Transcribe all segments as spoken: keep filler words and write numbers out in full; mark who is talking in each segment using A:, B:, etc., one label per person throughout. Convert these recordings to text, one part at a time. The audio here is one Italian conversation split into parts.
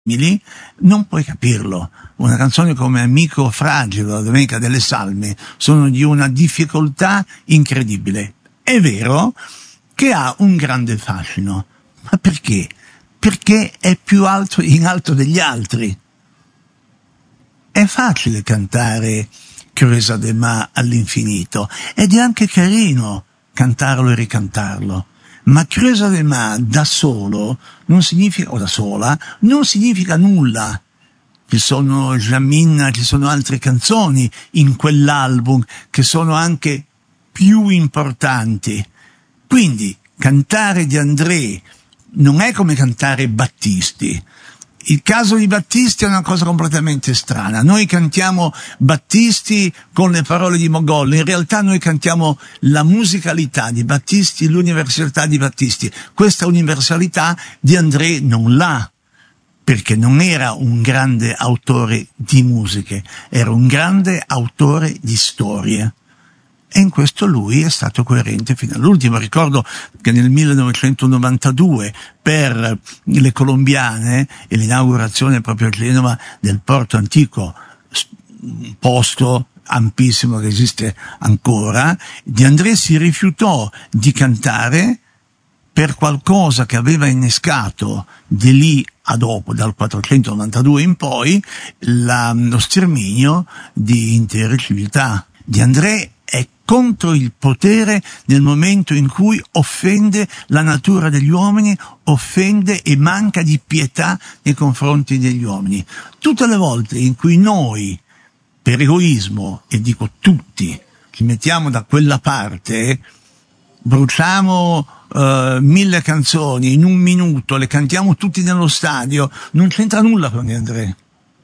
A: non puoi capirlo. Una canzone come Amico fragile, la Domenica delle Salme, sono di una difficoltà incredibile. È vero che ha un grande fascino, ma perché? Perché è più alto in alto degli altri. È facile cantare Creusa de Ma all'infinito ed è anche carino cantarlo e ricantarlo, ma Creusa de Ma da solo non significa, o da sola, non significa nulla. Ci sono Jamin, ci sono altre canzoni in quell'album che sono anche più importanti. Quindi cantare De André non è come cantare Battisti. Il caso di Battisti è una cosa completamente strana. Noi cantiamo Battisti con le parole di Mogol, in realtà noi cantiamo la musicalità di Battisti, l'universalità di Battisti. Questa universalità De André non l'ha, perché non era un grande autore di musiche, era un grande autore di storie. E in questo lui è stato coerente fino all'ultimo. Ricordo che nel millenovecentonovantadue, per le colombiane e l'inaugurazione proprio a Genova del Porto Antico, un posto ampissimo che esiste ancora, De André si rifiutò di cantare per qualcosa che aveva innescato di lì a dopo, dal quattrocentonovantadue in poi, la, lo sterminio di intere civiltà. De André è contro il potere nel momento in cui offende la natura degli uomini, offende e manca di pietà nei confronti degli uomini. Tutte le volte in cui noi, per egoismo, e dico tutti, ci mettiamo da quella parte, bruciamo uh, mille canzoni in un minuto, le cantiamo tutti nello stadio, non c'entra nulla con De André.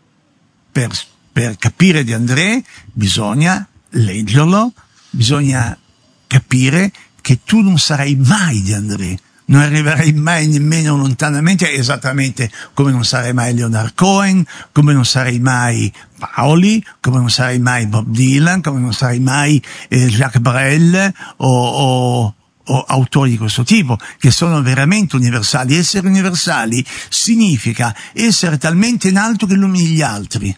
A: Per, per capire De André bisogna leggerlo, bisogna capire che tu non sarai mai De André, non arriverai mai nemmeno lontanamente, esattamente come non sarai mai Leonard Cohen, come non sarai mai Paoli, come non sarai mai Bob Dylan, come non sarai mai eh, Jacques Brel o, o, o autori di questo tipo, che sono veramente universali. Essere universali significa essere talmente in alto che illumini gli altri,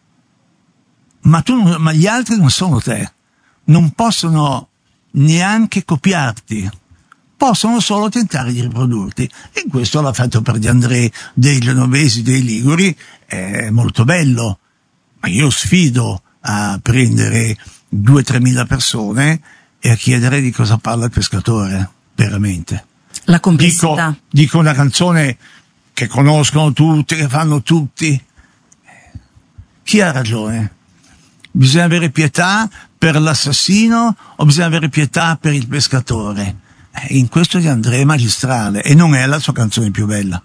A: ma tu, ma gli altri non sono te. Non possono neanche copiarti, possono solo tentare di riprodurti, e questo l'ha fatto per De André, dei genovesi, dei liguri, è molto bello, ma io sfido a prendere due o tremila persone e a chiedere di cosa parla il pescatore, veramente.
B: La complessità.
A: Dico, dico una canzone che conoscono tutti, che fanno tutti. Chi ha ragione? Bisogna avere pietà per l'assassino o bisogna avere pietà per il pescatore? Eh, in questo De André è magistrale, e non è la sua canzone più bella.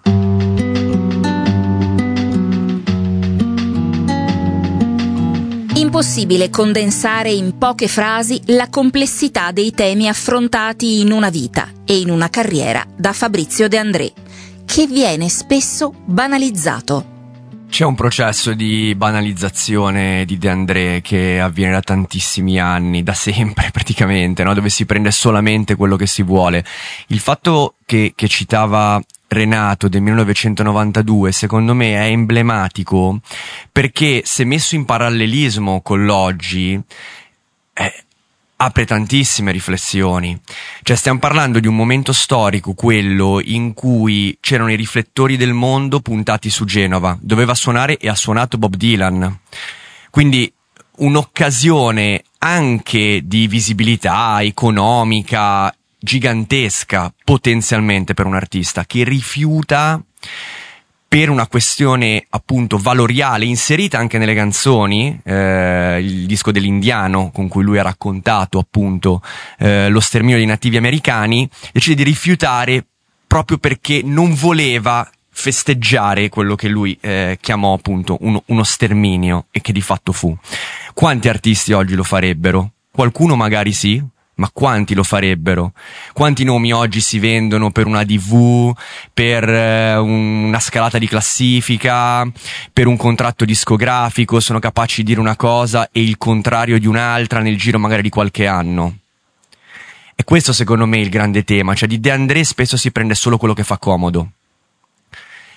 C: Impossibile condensare in poche frasi la complessità dei temi affrontati in una vita e in una carriera da Fabrizio De André, che viene spesso banalizzato.
D: C'è un processo di banalizzazione di De André che avviene da tantissimi anni, da sempre praticamente, no? Dove si prende solamente quello che si vuole. Il fatto che, che citava Renato del millenovecentonovantadue secondo me è emblematico, perché se messo in parallelismo con l'oggi eh, apre tantissime riflessioni. Cioè stiamo parlando di un momento storico, quello in cui c'erano i riflettori del mondo puntati su Genova, doveva suonare e ha suonato Bob Dylan, quindi un'occasione anche di visibilità economica gigantesca potenzialmente per un artista che rifiuta per una questione appunto valoriale inserita anche nelle canzoni, eh, il disco dell'Indiano con cui lui ha raccontato appunto eh, lo sterminio dei nativi americani, decide di rifiutare proprio perché non voleva festeggiare quello che lui eh, chiamò appunto uno, uno sterminio, e che di fatto fu. Quanti artisti oggi lo farebbero? Qualcuno magari sì, ma quanti lo farebbero? Quanti nomi oggi si vendono per una D V, per eh, una scalata di classifica, per un contratto discografico, sono capaci di dire una cosa e il contrario di un'altra nel giro magari di qualche anno? E questo secondo me è il grande tema, cioè di De André spesso si prende solo quello che fa comodo.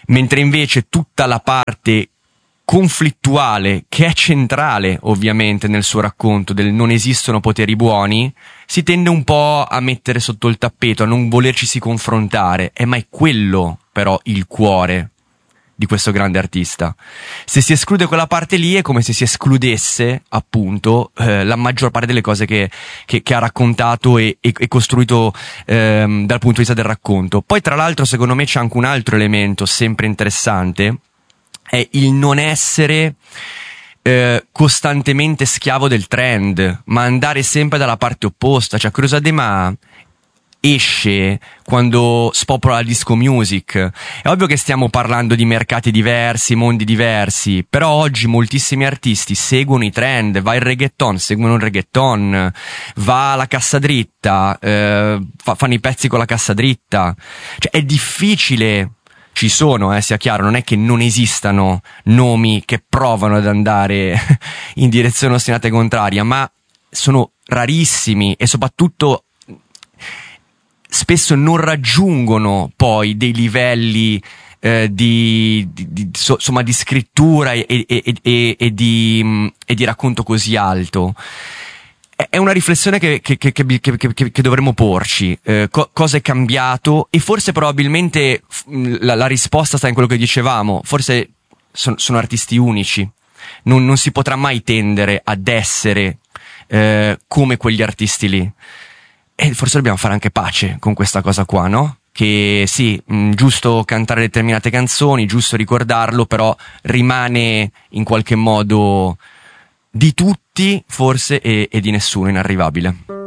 D: mentre invece tutta la parte conflittuale, che è centrale ovviamente nel suo racconto del non esistono poteri buoni, si tende un po' a mettere sotto il tappeto, a non volercisi confrontare, eh, ma è quello però il cuore di questo grande artista. Se si esclude quella parte lì è come se si escludesse appunto eh, la maggior parte delle cose che, che, che ha raccontato e, e, e costruito ehm, dal punto di vista del racconto. Poi tra l'altro secondo me c'è anche un altro elemento sempre interessante, è il non essere eh, costantemente schiavo del trend, ma andare sempre dalla parte opposta. Cioè Crusade esce quando spopola la disco music. È ovvio che stiamo parlando di mercati diversi, mondi diversi, però oggi moltissimi artisti seguono i trend. Va il reggaeton, seguono il reggaeton, va la cassa dritta, eh, fa, fanno i pezzi con la cassa dritta. Cioè è difficile. Ci sono, eh, sia chiaro, non è che non esistano nomi che provano ad andare in direzione ostinata e contraria, ma sono rarissimi e soprattutto spesso non raggiungono poi dei livelli eh, di, di, di, so, insomma, di scrittura e, e, e, e, e, di, e di racconto così alto. È una riflessione che, che, che, che, che, che dovremmo porci, eh, co- cosa è cambiato, e forse probabilmente la, la risposta sta in quello che dicevamo, forse son, sono artisti unici, non, non si potrà mai tendere ad essere eh, come quegli artisti lì, e forse dobbiamo fare anche pace con questa cosa qua, no? Che sì, mh, giusto cantare determinate canzoni, giusto ricordarlo, però rimane in qualche modo di tutti forse e, e di nessuno inarrivabile.